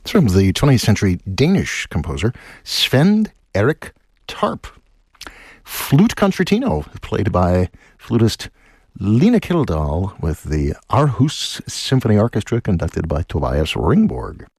It's from the 20th century Danish composer Sven Erik Tarp. Flute Concertino, played by flutist Lena Kildahl with the Aarhus Symphony Orchestra, conducted by Tobias Ringborg.